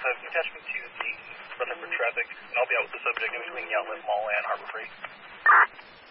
attach me to the Rutherford traffic, and I'll be out with the subject in between the Outlet Mall and Harbor Freight.